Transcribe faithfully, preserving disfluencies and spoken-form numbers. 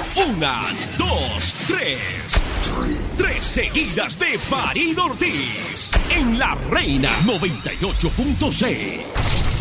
Una, dos, tres. Tres seguidas de Farid Ortiz en La Reina noventa y ocho punto seis.